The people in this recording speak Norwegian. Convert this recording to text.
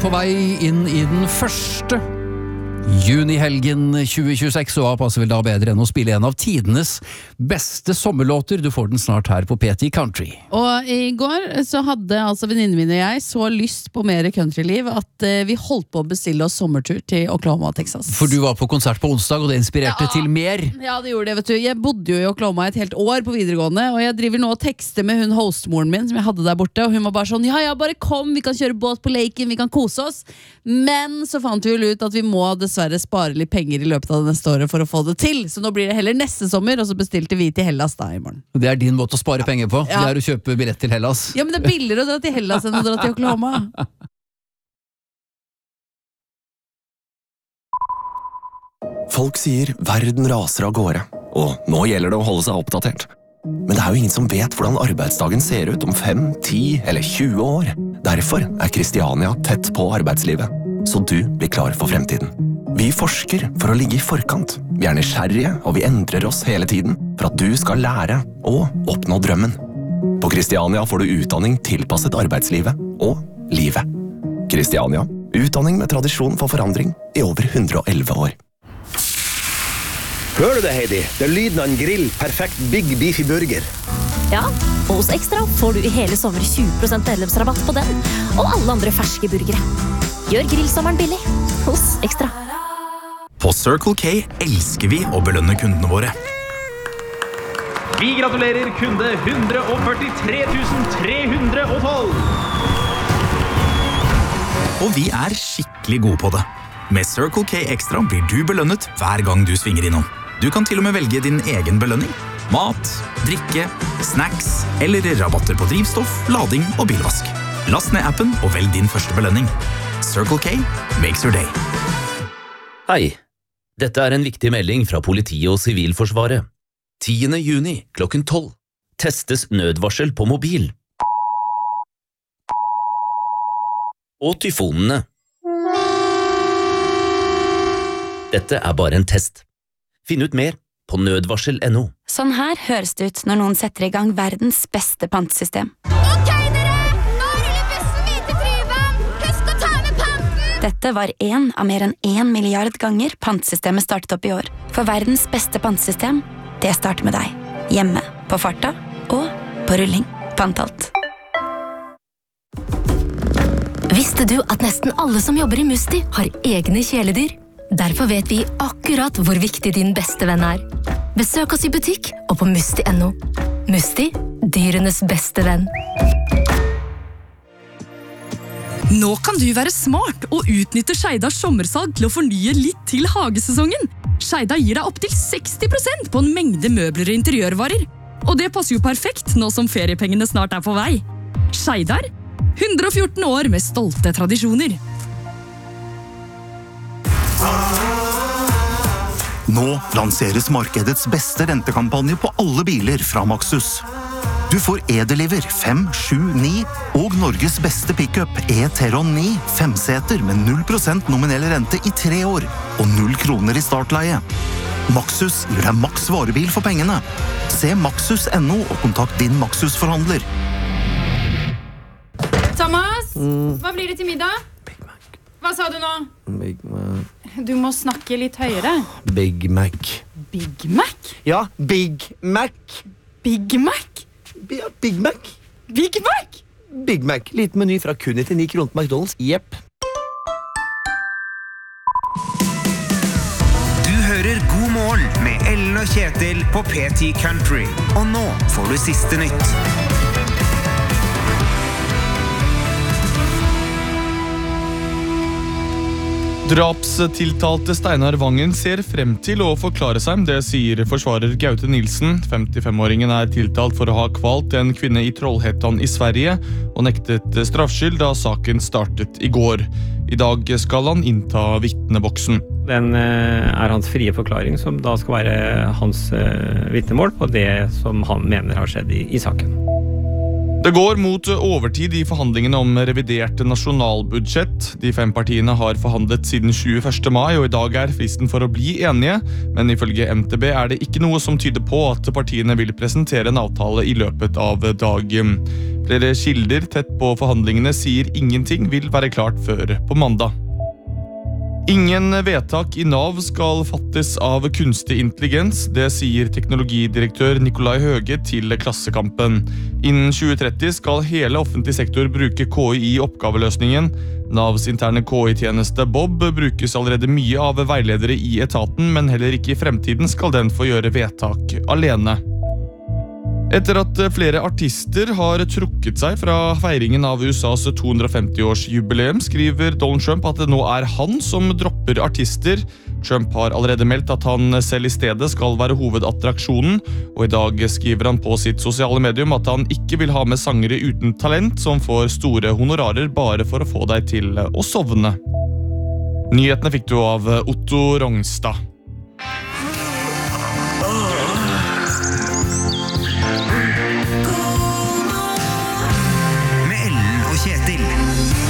På vei inn I den første junihelgen 2026, og passer vel da bedre enn å spille en av tidenes beste sommerlåter. Du får den snart her på PT Country. Og I går så hadde altså venninnen min og jeg så lyst på mer countryliv at vi holdt på å bestille oss sommertur til Oklahoma, Texas. For du var på konsert på onsdag, og det inspirerte til mer. Ja, det gjorde det, vet du. Jeg bodde jo I Oklahoma et helt år på videregående, og jeg driver nå og tekster med hun hostmoren min som jeg hadde der borte, og hun var bare sånn, ja, bare kom, vi kan kjøre båt på laken, vi kan kose oss. Men så fant vi jo ut at vi må dessverre spare litt penger I løpet av det neste året for å få det til, så nå blir det heller neste sommer, og så bestilte vi til Hellas da I morgen. Det din måte å spare penger på, ja. Det å kjøpe billett til Hellas. Ja, men det billigere å dra til Hellas enn å dra til Oklahoma. Folk sier verden raser av gårde, og nå gjelder det å holde seg oppdatert. Men det jo ingen som vet hvordan arbeidsdagen ser ut om 5, 10 eller 20 år. Derfor Kristiania tett på arbeidslivet, så du blir klar for fremtiden. Vi forsker for å ligge I forkant. Vi nysgjerrige, og vi endrer oss hele tiden for at du skal lære og oppnå drømmen. På Kristiania får du utdanning tilpasset arbeidslivet og livet. Kristiania, utdanning med tradisjon for forandring I over 111 år. Hører du det, Heidi? Det lyden av en grill, perfekt Big Beefy Burger. Ja, og hos Extra får du I hele sommer 20% medlemsrabatt på den, og alle andre ferske burgere. Gjør grillsommeren billig hos Extra. På Circle K elsker vi å belønne kundene våre. Vi gratulerer kunde 143 312! Og vi skikkelig gode på det. Med Circle K Extra blir du belønnet hver gang du svinger innom. Du kan til og med velge din egen belønning. Mat, drikke, snacks eller rabatter på drivstoff, lading og bilvask. Last ned appen og velg din første belønning. Circle K makes your day. Hei, dette en viktig melding fra politiet og Sivilforsvaret. 10. juni klokken 12 testes nødvarsel på mobil. Og tyfonene. Dette bare en test. Finn ut mer på nødvarsel.no. Sånn her høres det ut når noen setter I gang verdens beste pantesystem. Ok dere, nå ruller bussen videre til Tryvann. Husk å ta med panten! Dette var en av mer enn 1 milliard ganger pantesystemet startet opp I år. For verdens beste pantesystem, det starter med deg. Hjemme, på farta og på rulling. Pantalt. Visste du at nesten alle som jobber I Musti har egne kjæledyr? Derfor vet vi akkurat hvor viktig din beste venn Besøk oss I butikk og på Musti.no. Musti, dyrenes beste venn. Nå kan du være smart og utnytte Skeidas sommersalg til å fornye litt til hagesesongen. Skeida gir deg opp til 60% på en mengde møbler og interiørvarer. Og det passer jo perfekt nå som feriepengene snart på vei. Skeidar, 114 år med stolte tradisjoner. Nå lanseres markedets beste rentekampanje på alle biler fra Maxus. Du får E-Deliver 5, 7, 9 og Norges beste pickup E-Teron 9 5-seter med 0% nominell rente I 3 år og 0 kroner I startleie. Maxus gir deg maks varebil for pengene. Se Maxus.no og kontakt din Maxus-forhandler. Thomas, hva blir det til middag? Hva sa du nå? Big Mac. Du må snakke litt høyere. Big Mac. Big Mac? Ja, Big Mac. Big Mac? Ja, Big Mac. Big Mac? Big Mac. Liten meny fra kun 99 kroner på McDonald's. Jepp. Du hører God morgen med Ellen og Kjetil på PT Country. Og nå får du siste nytt. Drapstiltalte Steinar Vangen ser frem til å forklare seg, det sier forsvarer Gaute Nilsen. 55-åringen tiltalt for å ha kvalt en kvinne I Trollhättan I Sverige, og nektet straffskyld da saken startet I går. I dag skal han innta vittneboksen. Den hans frie forklaring, som da skal være hans vittnemål på det som han mener har skjedd I saken. Det går mot overtid I forhandlingene om revidert nasjonalbudsjett. De 5 partiene har forhandlet siden 21. mai, og I dag fristen for å bli enige, men ifølge MTB det ikke noe som tyder på at partiene vil presentere en avtale I løpet av dagen. Flere kilder tett på forhandlingene sier ingenting vil være klart før på mandag. Ingen vedtak I NAV skal fattes av kunstig intelligens, det sier teknologidirektør Nikolai Høge til Klassekampen. Innen 2030 skal hele offentlig sektor bruke KI I oppgaveløsningen. NAVs interne KI-tjeneste Bob brukes allerede mye av veiledere I etaten, men heller ikke I fremtiden skal den få gjøre vedtak alene. Etter at flere artister har trukket seg fra feiringen av USAs 250-årsjubileum, skriver Donald Trump at det nå han som dropper artister. Trump har allerede meldt at han selv I stedet skal være hovedattraksjonen, og I dag skriver han på sitt sosiale medium at han ikke vil ha med sangere uten talent som får store honorarer bare for å få deg til å sovne. Nyhetene fikk du av Otto Rongstad.